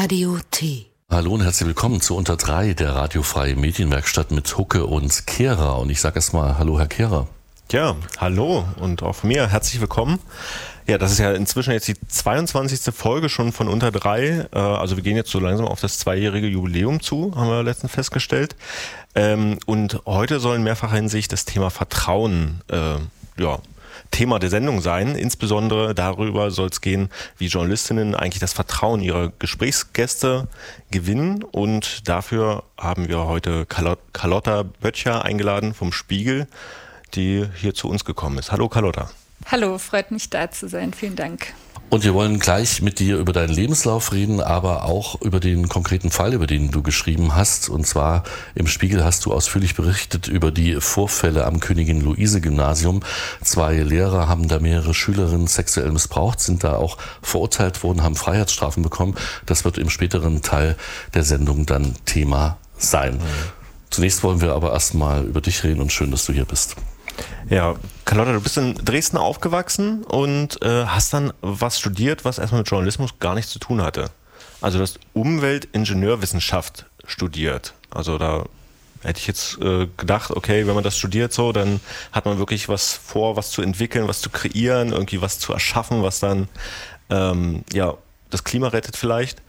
Radio T. Hallo und herzlich willkommen zu Unter 3, der radiofreien Medienwerkstatt mit Hucke und Kehrer. Und ich sage erstmal Hallo, Herr Kehrer. Ja, hallo und auch von mir herzlich willkommen. Ja, das ist ja inzwischen jetzt die 22. Folge schon von Unter 3. Also wir gehen jetzt so langsam auf das 2-jährige Jubiläum zu, haben wir letztens festgestellt. Und heute soll in mehrfacher Hinsicht das Thema Vertrauen Thema der Sendung sein. Insbesondere darüber soll es gehen, wie Journalistinnen eigentlich das Vertrauen ihrer Gesprächsgäste gewinnen. Und dafür haben wir heute Carlotta Böttcher eingeladen vom Spiegel, die hier zu uns gekommen ist. Hallo Carlotta. Hallo, freut mich da zu sein. Vielen Dank. Und wir wollen gleich mit dir über deinen Lebenslauf reden, aber auch über den konkreten Fall, über den du geschrieben hast. Und zwar im Spiegel hast du ausführlich berichtet über die Vorfälle am Königin-Luise-Gymnasium. 2 Lehrer haben da mehrere Schülerinnen sexuell missbraucht, sind da auch verurteilt worden, haben Freiheitsstrafen bekommen. Das wird im späteren Teil der Sendung dann Thema sein. Zunächst wollen wir aber erstmal über dich reden und schön, dass du hier bist. Ja, Carlotta, du bist in Dresden aufgewachsen und hast dann was studiert, was erstmal mit Journalismus gar nichts zu tun hatte. Also du hast Umweltingenieurwissenschaft studiert. Also da hätte ich jetzt gedacht, okay, wenn man das studiert so, dann hat man wirklich was vor, was zu entwickeln, was zu kreieren, irgendwie was zu erschaffen, was dann das Klima rettet vielleicht.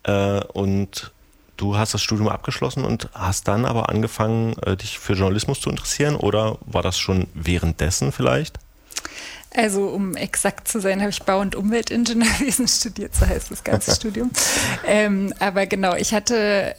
Und du hast das Studium abgeschlossen und hast dann aber angefangen, dich für Journalismus zu interessieren, oder war das schon währenddessen vielleicht? Also um exakt zu sein, habe ich Bau- und Umweltingenieurwesen studiert, so heißt das ganze Studium. Aber genau, ich hatte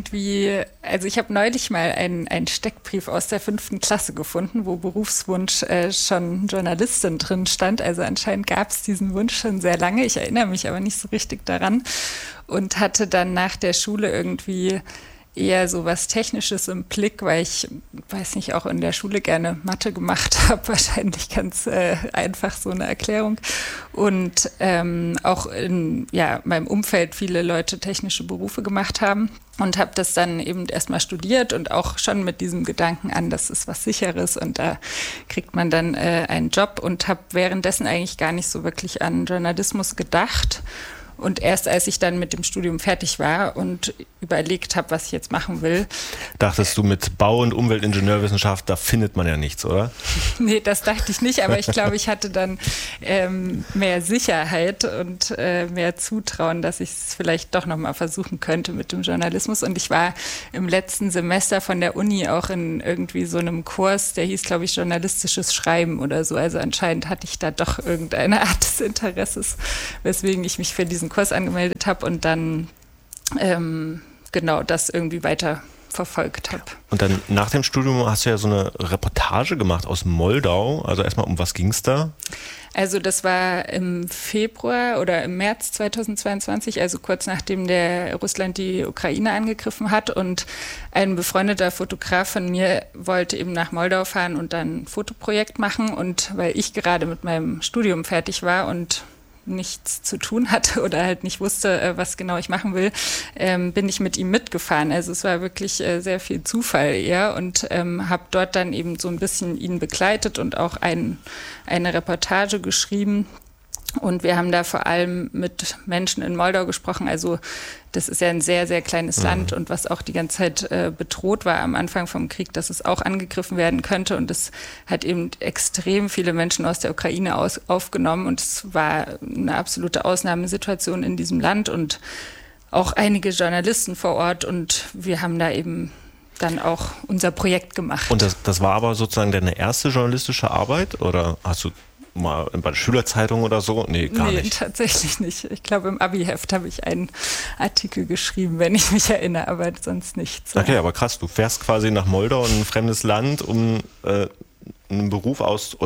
ich habe neulich mal einen Steckbrief aus der 5. Klasse gefunden, wo Berufswunsch schon Journalistin drin stand. Also anscheinend gab es diesen Wunsch schon sehr lange. Ich erinnere mich aber nicht so richtig daran und hatte dann nach der Schule irgendwie eher so was Technisches im Blick, weil ich, weiß nicht, auch in der Schule gerne Mathe gemacht habe, wahrscheinlich ganz einfach so eine Erklärung. Und auch in meinem Umfeld viele Leute technische Berufe gemacht haben und habe das dann eben erstmal studiert und auch schon mit diesem Gedanken an, das ist was Sicheres und da kriegt man dann einen Job, und habe währenddessen eigentlich gar nicht so wirklich an Journalismus gedacht. Und erst als ich dann mit dem Studium fertig war und überlegt habe, was ich jetzt machen will. Dachtest du, mit Bau- und Umweltingenieurwissenschaft, da findet man ja nichts, oder? Nee, das dachte ich nicht, aber ich glaube, ich hatte dann mehr Sicherheit und mehr Zutrauen, dass ich es vielleicht doch nochmal versuchen könnte mit dem Journalismus. Und ich war im letzten Semester von der Uni auch in irgendwie so einem Kurs, der hieß, glaube ich, journalistisches Schreiben oder so. Also anscheinend hatte ich da doch irgendeine Art des Interesses, weswegen ich mich für diesen Kurs angemeldet habe und dann das irgendwie weiter verfolgt habe. Und dann nach dem Studium hast du ja so eine Reportage gemacht aus Moldau. Also erstmal, um was ging es da? Also das war im Februar oder im März 2022, also kurz nachdem der Russland die Ukraine angegriffen hat, und ein befreundeter Fotograf von mir wollte eben nach Moldau fahren und dann ein Fotoprojekt machen, und weil ich gerade mit meinem Studium fertig war und nichts zu tun hatte oder halt nicht wusste, was genau ich machen will, bin ich mit ihm mitgefahren. Also es war wirklich sehr viel Zufall eher, und habe dort dann eben so ein bisschen ihn begleitet und auch eine Reportage geschrieben. Und wir haben da vor allem mit Menschen in Moldau gesprochen. Also das ist ja ein sehr, sehr kleines Land, und was auch die ganze Zeit bedroht war am Anfang vom Krieg, dass es auch angegriffen werden könnte. Und es hat eben extrem viele Menschen aus der Ukraine aufgenommen. Und es war eine absolute Ausnahmesituation in diesem Land und auch einige Journalisten vor Ort. Und wir haben da eben dann auch unser Projekt gemacht. Und das war aber sozusagen deine erste journalistische Arbeit, oder hast du mal bei der Schülerzeitung oder so? Nee, gar nicht. Nee, tatsächlich nicht. Ich glaube, im Abi-Heft habe ich einen Artikel geschrieben, wenn ich mich erinnere, aber sonst nichts. Okay, aber krass, du fährst quasi nach Moldau, in ein fremdes Land, um einen Beruf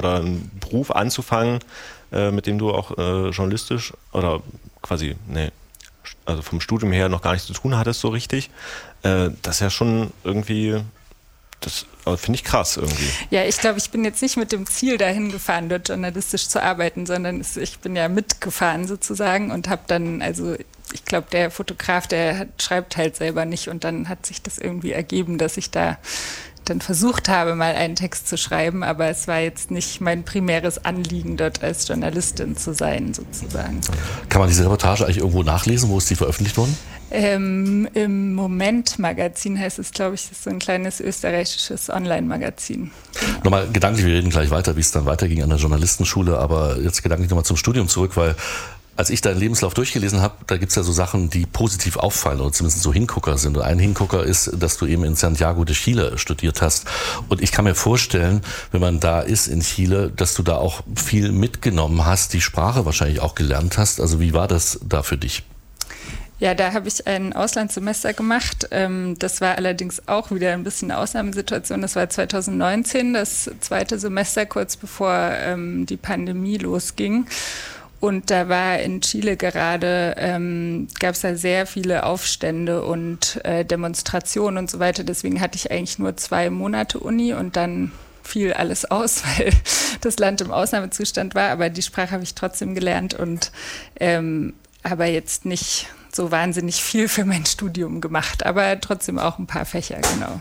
anzufangen, mit dem du auch journalistisch oder quasi, also vom Studium her noch gar nichts zu tun hattest so richtig. Das ist ja schon irgendwie... Das finde ich krass irgendwie. Ja, ich glaube, ich bin jetzt nicht mit dem Ziel dahin gefahren, dort journalistisch zu arbeiten, sondern ich bin ja mitgefahren sozusagen und habe dann, also ich glaube, der Fotograf, der schreibt halt selber nicht, und dann hat sich das irgendwie ergeben, dass ich da dann versucht habe, mal einen Text zu schreiben, aber es war jetzt nicht mein primäres Anliegen, dort als Journalistin zu sein, sozusagen. Kann man diese Reportage eigentlich irgendwo nachlesen? Wo ist die veröffentlicht worden? Im Moment-Magazin heißt es, glaube ich, das ist so ein kleines österreichisches Online-Magazin. Genau. Nochmal gedanklich, wir reden gleich weiter, wie es dann weiterging an der Journalistenschule, aber jetzt gedanklich nochmal zum Studium zurück, weil als ich deinen Lebenslauf durchgelesen habe, da gibt's ja so Sachen, die positiv auffallen oder zumindest so Hingucker sind. Und ein Hingucker ist, dass du eben in Santiago de Chile studiert hast. Und ich kann mir vorstellen, wenn man da ist in Chile, dass du da auch viel mitgenommen hast, die Sprache wahrscheinlich auch gelernt hast. Also wie war das da für dich? Ja, da habe ich ein Auslandssemester gemacht. Das war allerdings auch wieder ein bisschen eine Ausnahmesituation. Das war 2019, das zweite Semester, kurz bevor die Pandemie losging. Und da war in Chile gerade, gab es da sehr viele Aufstände und Demonstrationen und so weiter. Deswegen hatte ich eigentlich nur 2 Monate Uni und dann fiel alles aus, weil das Land im Ausnahmezustand war. Aber die Sprache habe ich trotzdem gelernt und aber jetzt nicht so wahnsinnig viel für mein Studium gemacht. Aber trotzdem auch ein paar Fächer, genau.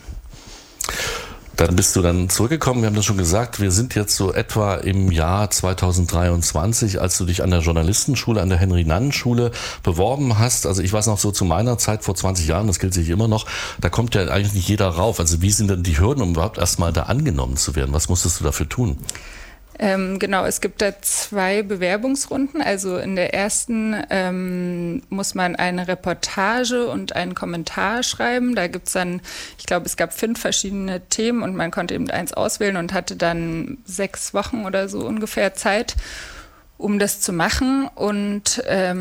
Dann bist du dann zurückgekommen, wir haben das schon gesagt, wir sind jetzt so etwa im Jahr 2023, als du dich an der Journalistenschule, an der Henry-Nannen-Schule beworben hast. Also ich weiß noch so zu meiner Zeit vor 20 Jahren, das gilt sich immer noch, da kommt ja eigentlich nicht jeder rauf. Also wie sind denn die Hürden, um überhaupt erstmal da angenommen zu werden? Was musstest du dafür tun? Genau, es gibt da 2 Bewerbungsrunden. Also in der ersten muss man eine Reportage und einen Kommentar schreiben. Da gibt's dann, ich glaube, es gab 5 verschiedene Themen und man konnte eben eins auswählen und hatte dann 6 Wochen oder so ungefähr Zeit, um das zu machen. Und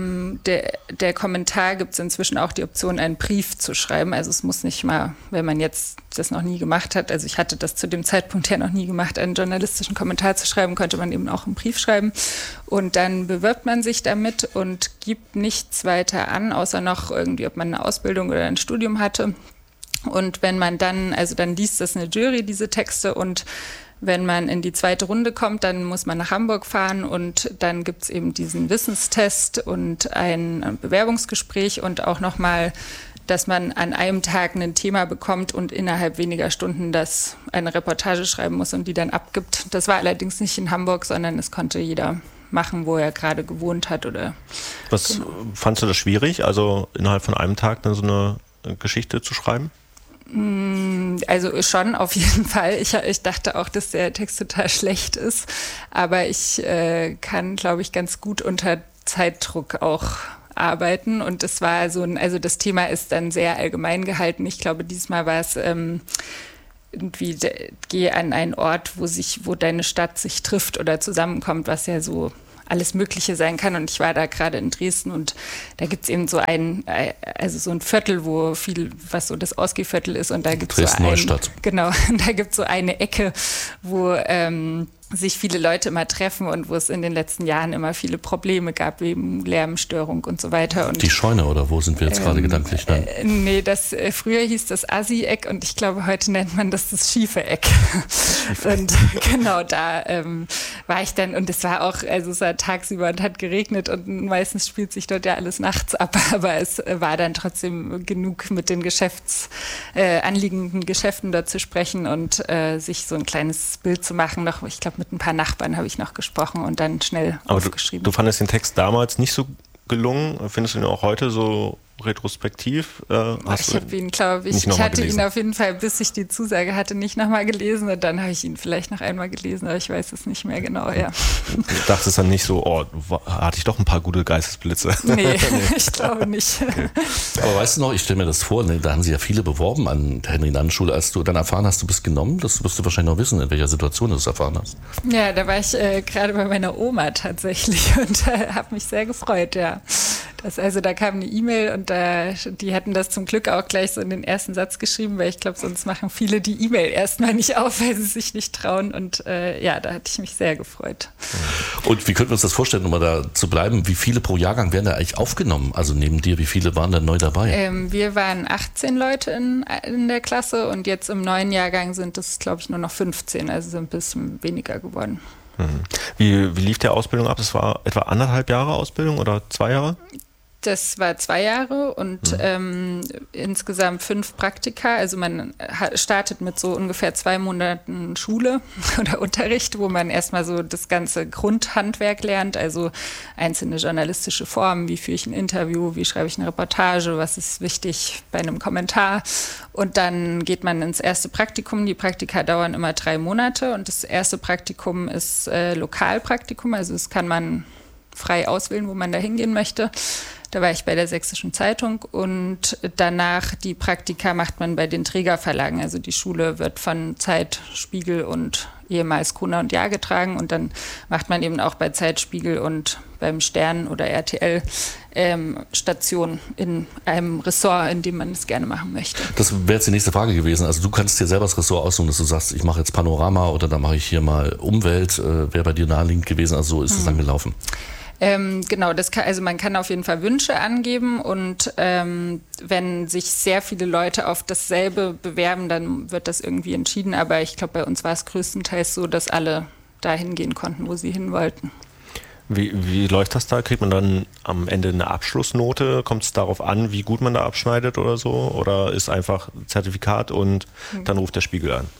der Kommentar gibt es inzwischen auch die Option, einen Brief zu schreiben. Also es muss nicht mal, wenn man jetzt das noch nie gemacht hat, also ich hatte das zu dem Zeitpunkt ja noch nie gemacht, einen journalistischen Kommentar zu schreiben, konnte man eben auch einen Brief schreiben. Und dann bewirbt man sich damit und gibt nichts weiter an, außer noch irgendwie, ob man eine Ausbildung oder ein Studium hatte. Und wenn man dann, also dann liest das eine Jury, diese Texte, und wenn man in die zweite Runde kommt, dann muss man nach Hamburg fahren und dann gibt es eben diesen Wissenstest und ein Bewerbungsgespräch und auch nochmal, dass man an einem Tag ein Thema bekommt und innerhalb weniger Stunden eine Reportage schreiben muss und die dann abgibt. Das war allerdings nicht in Hamburg, sondern es konnte jeder machen, wo er gerade gewohnt hat. Was fandst du das schwierig, also innerhalb von einem Tag dann so eine Geschichte zu schreiben? Also schon, auf jeden Fall. Ich dachte auch, dass der Text total schlecht ist, aber ich kann, glaube ich, ganz gut unter Zeitdruck auch arbeiten und es war also das Thema ist dann sehr allgemein gehalten. Ich glaube, diesmal war es irgendwie, geh an einen Ort, wo deine Stadt sich trifft oder zusammenkommt, was ja so alles Mögliche sein kann. Und ich war da gerade in Dresden und da gibt es eben so ein Viertel, wo viel, was so das Ausgehviertel ist. Und da gibt es Neustadt. Genau, da gibt es so eine Ecke, wo sich viele Leute immer treffen und wo es in den letzten Jahren immer viele Probleme gab, wegen Lärmstörung und so weiter. Und die Scheune, oder wo sind wir jetzt gerade gedanklich dann? Nee, früher hieß das Assi-Eck und ich glaube, heute nennt man das schiefe Eck. Und genau, da war ich dann und es war auch, also es war tagsüber und hat geregnet und meistens spielt sich dort ja alles nachts ab, aber es war dann trotzdem genug mit den anliegenden Geschäften dort zu sprechen und sich so ein kleines Bild zu machen. Noch, ich glaube, mit ein paar Nachbarn habe ich noch gesprochen und dann schnell aufgeschrieben. Du fandest den Text damals nicht so gelungen? Findest du ihn auch heute so retrospektiv? Ich habe ihn, glaube ich, ihn auf jeden Fall, bis ich die Zusage hatte, nicht nochmal gelesen und dann habe ich ihn vielleicht noch einmal gelesen, aber ich weiß es nicht mehr genau, ja. Du dachtest dann nicht so, hatte ich doch ein paar gute Geistesblitze. Nee, ich glaube nicht. Okay. Aber weißt du noch, ich stelle mir das vor, da haben sich ja viele beworben an der Henry-Nannen-Schule, als du dann erfahren hast, du bist genommen, das wirst du wahrscheinlich noch wissen, in welcher Situation du es erfahren hast. Ja, da war ich gerade bei meiner Oma tatsächlich und habe mich sehr gefreut, ja. Da kam eine E-Mail und die hatten das zum Glück auch gleich so in den ersten Satz geschrieben, weil ich glaube, sonst machen viele die E-Mail erstmal nicht auf, weil sie sich nicht trauen und da hatte ich mich sehr gefreut. Und wie könnten wir uns das vorstellen, um mal da zu bleiben, wie viele pro Jahrgang werden da eigentlich aufgenommen? Also neben dir, wie viele waren da neu dabei? Wir waren 18 Leute in der Klasse und jetzt im neuen Jahrgang sind es, glaube ich, nur noch 15, also sind ein bisschen weniger geworden. Wie lief der Ausbildung ab? Das war etwa 1,5 Jahre Ausbildung oder 2 Jahre? Das war 2 Jahre und insgesamt 5 Praktika. Also man startet mit so ungefähr 2 Monaten Schule oder Unterricht, wo man erstmal so das ganze Grundhandwerk lernt, also einzelne journalistische Formen, wie führe ich ein Interview, wie schreibe ich eine Reportage, was ist wichtig bei einem Kommentar. Und dann geht man ins erste Praktikum. Die Praktika dauern immer 3 Monate und das erste Praktikum ist Lokalpraktikum, also das kann man frei auswählen, wo man da hingehen möchte. Da war ich bei der Sächsischen Zeitung und danach die Praktika macht man bei den Trägerverlagen. Also die Schule wird von Zeit, Spiegel und ehemals Gruner und Jahr getragen und dann macht man eben auch bei Zeit, Spiegel und beim Stern oder RTL Station in einem Ressort, in dem man es gerne machen möchte. Das wäre jetzt die nächste Frage gewesen. Also du kannst dir selber das Ressort aussuchen, dass du sagst, ich mache jetzt Panorama oder dann mache ich hier mal Umwelt. Wäre bei dir naheliegend gewesen, also so ist es dann gelaufen. Genau, also man kann auf jeden Fall Wünsche angeben und wenn sich sehr viele Leute auf dasselbe bewerben, dann wird das irgendwie entschieden. Aber ich glaube, bei uns war es größtenteils so, dass alle dahin gehen konnten, wo sie hin wollten. Wie läuft das da? Kriegt man dann am Ende eine Abschlussnote? Kommt es darauf an, wie gut man da abschneidet oder so? Oder ist einfach Zertifikat und dann ruft der Spiegel an?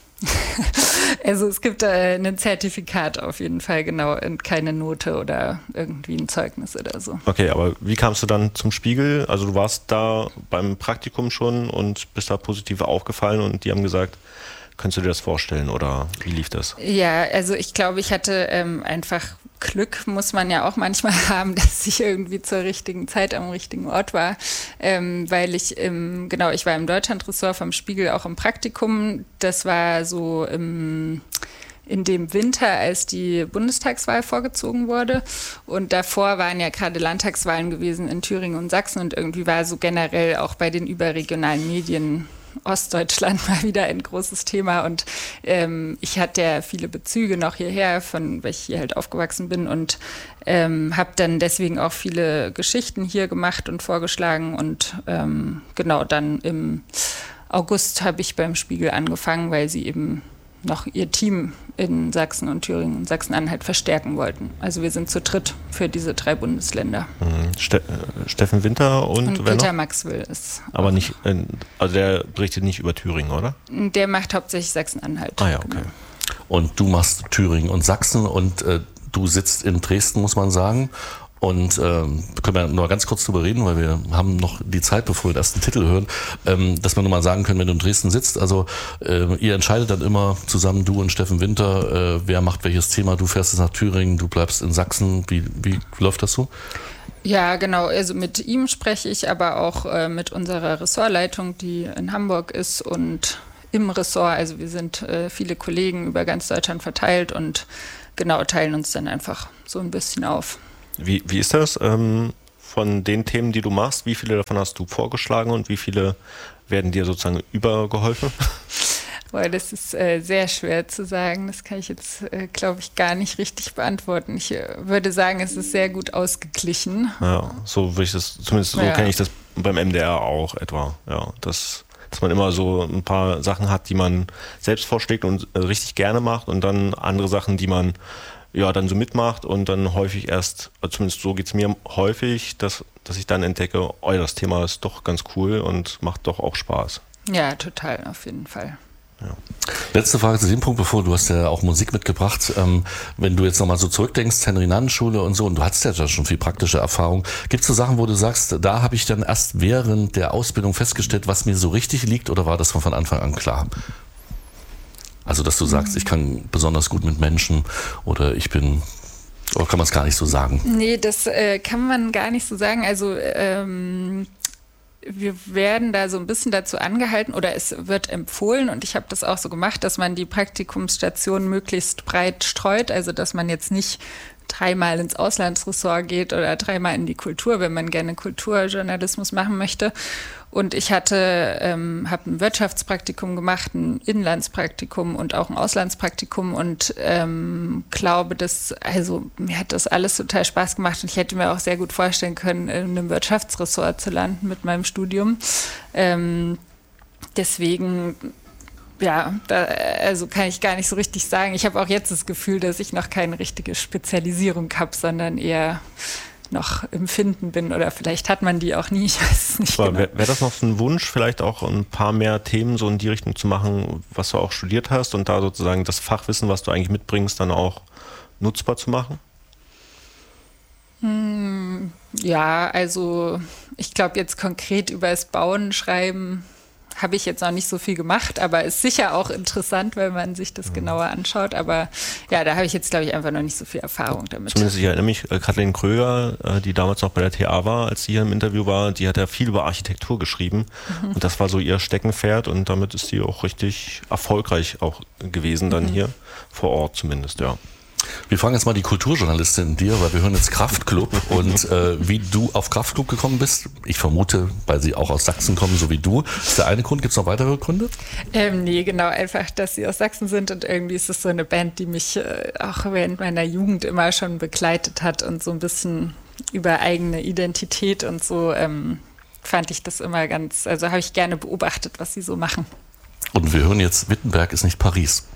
Also es gibt ein Zertifikat auf jeden Fall, genau, und keine Note oder irgendwie ein Zeugnis oder so. Okay, aber wie kamst du dann zum Spiegel? Also du warst da beim Praktikum schon und bist da positiv aufgefallen und die haben gesagt, könntest du dir das vorstellen oder wie lief das? Ja, also ich glaube, ich hatte einfach Glück, muss man ja auch manchmal haben, dass ich irgendwie zur richtigen Zeit am richtigen Ort war, weil ich ich war im Deutschlandressort vom Spiegel auch im Praktikum. Das war so in dem Winter, als die Bundestagswahl vorgezogen wurde. Und davor waren ja gerade Landtagswahlen gewesen in Thüringen und Sachsen und irgendwie war so generell auch bei den überregionalen Medien Ostdeutschland mal wieder ein großes Thema und ich hatte ja viele Bezüge noch hierher, weil ich hier halt aufgewachsen bin und habe dann deswegen auch viele Geschichten hier gemacht und vorgeschlagen und dann im August habe ich beim Spiegel angefangen, weil sie eben noch ihr Team in Sachsen und Thüringen und Sachsen-Anhalt verstärken wollten. Also wir sind zu dritt für diese 3 Bundesländer. Steffen Winter und Peter Maxwell ist. Aber nicht, also der berichtet nicht über Thüringen, oder? Der macht hauptsächlich Sachsen-Anhalt. Ah ja, okay. Genau. Und du machst Thüringen und Sachsen und du sitzt in Dresden, muss man sagen. Und können wir nur ganz kurz drüber reden, weil wir haben noch die Zeit, bevor wir den ersten Titel hören, dass wir nur mal sagen können, wenn du in Dresden sitzt, also ihr entscheidet dann immer zusammen, du und Steffen Winter, wer macht welches Thema, du fährst jetzt nach Thüringen, du bleibst in Sachsen, wie läuft das so? Ja, genau, also mit ihm spreche ich, aber auch mit unserer Ressortleitung, die in Hamburg ist und im Ressort, also wir sind viele Kollegen über ganz Deutschland verteilt und genau teilen uns dann einfach so ein bisschen auf. Wie ist das von den Themen, die du machst? Wie viele davon hast du vorgeschlagen und wie viele werden dir sozusagen übergeholfen? Boah, das ist sehr schwer zu sagen. Das kann ich jetzt, glaube ich, gar nicht richtig beantworten. Ich würde sagen, es ist sehr gut ausgeglichen. Ja, so würde ich das, zumindest so kenne ich das beim MDR auch etwa. Ja, dass man immer so ein paar Sachen hat, die man selbst vorschlägt und richtig gerne macht und dann andere Sachen, die man dann so mitmacht und dann häufig erst, also zumindest so geht es mir häufig, dass ich dann entdecke, das Thema ist doch ganz cool und macht doch auch Spaß. Ja, total, auf jeden Fall. Ja. Letzte Frage zu dem Punkt, bevor du hast ja auch Musik mitgebracht. Wenn du jetzt nochmal so zurückdenkst, Henry-Nannen-Schule und so, und du hattest ja schon viel praktische Erfahrung, gibt es so Sachen, wo du sagst, da habe ich dann erst während der Ausbildung festgestellt, was mir so richtig liegt, oder war das von Anfang an klar? Also, dass du sagst, ich kann besonders gut mit Menschen oder kann man es gar nicht so sagen? Nee, das kann man gar nicht so sagen. Also, wir werden da so ein bisschen dazu angehalten oder es wird empfohlen und ich habe das auch so gemacht, dass man die Praktikumsstationen möglichst breit streut, also dass man jetzt nicht 3-mal ins Auslandsressort geht oder 3-mal in die Kultur, wenn man gerne Kulturjournalismus machen möchte. Und ich habe ein Wirtschaftspraktikum gemacht, ein Inlandspraktikum und auch ein Auslandspraktikum und glaube, mir hat das alles total Spaß gemacht und ich hätte mir auch sehr gut vorstellen können, in einem Wirtschaftsressort zu landen mit meinem Studium. Deswegen kann ich gar nicht so richtig sagen. Ich habe auch jetzt das Gefühl, dass ich noch keine richtige Spezialisierung habe, sondern eher noch im Finden bin oder vielleicht hat man die auch nie, ich weiß es nicht genau. Wäre das noch so ein Wunsch, vielleicht auch ein paar mehr Themen so in die Richtung zu machen, was du auch studiert hast und da sozusagen das Fachwissen, was du eigentlich mitbringst, dann auch nutzbar zu machen? Ja, also ich glaube jetzt konkret über das Bauen, Schreiben habe ich jetzt noch nicht so viel gemacht, aber ist sicher auch interessant, wenn man sich das genauer anschaut. Aber ja, da habe ich jetzt, glaube ich, einfach noch nicht so viel Erfahrung damit. Zumindest ich erinnere mich, Kathleen Kröger, die damals noch bei der TA war, als sie hier im Interview war, die hat ja viel über Architektur geschrieben. Und das war so ihr Steckenpferd und damit ist sie auch richtig erfolgreich auch gewesen dann hier vor Ort zumindest, ja. Wir fragen jetzt mal die Kulturjournalistin in dir, weil wir hören jetzt Kraftklub und wie du auf Kraftklub gekommen bist, ich vermute, weil sie auch aus Sachsen kommen, so wie du. Ist der eine Grund, gibt es noch weitere Gründe? Nee, genau, einfach, dass sie aus Sachsen sind und irgendwie ist es so eine Band, die mich auch während meiner Jugend immer schon begleitet hat und so ein bisschen über eigene Identität und so fand ich das immer also habe ich gerne beobachtet, was sie so machen. Und wir hören jetzt, Wittenberg ist nicht Paris.